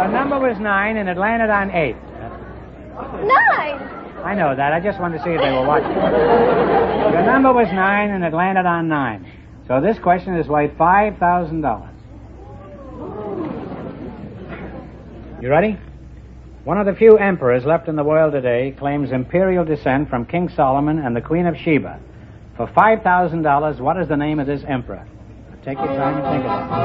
Your number was 9, and it landed on 8. 9. I know that. I just wanted to see if they were watching. Your number was 9, and it landed on 9. So this question is worth $5,000. You ready? One of the few emperors left in the world today claims imperial descent from King Solomon and the Queen of Sheba. For $5,000, what is the name of this emperor? Take your time and think of it.